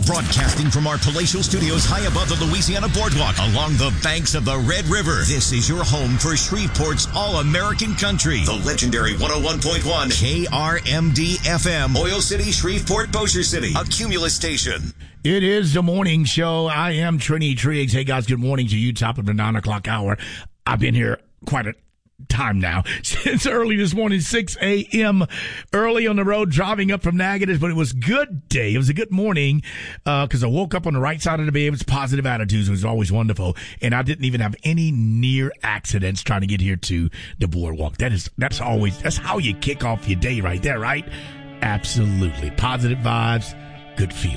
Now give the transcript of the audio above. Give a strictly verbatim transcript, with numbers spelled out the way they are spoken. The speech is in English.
Broadcasting from our palatial studios high above the Louisiana Boardwalk along the banks of the Red River. This is your home for Shreveport's All-American Country. The legendary one oh one point one K R M D F M. Oil City, Shreveport, Bossier City. A Cumulus station. It is the morning show. I am Trini Triggs. Hey, guys, good morning to you. Top of the nine o'clock hour. I've been here quite a time now, since early this morning, six a.m. early on the road, driving up from Natchitoches, but it was a good day. It was a good morning because uh, I woke up on the right side of the bed. It was positive attitudes. It was always wonderful, and I didn't even have any near accidents trying to get here to the boardwalk. That is, that's always, that's how you kick off your day right there, right? Absolutely. Positive vibes, good feeling.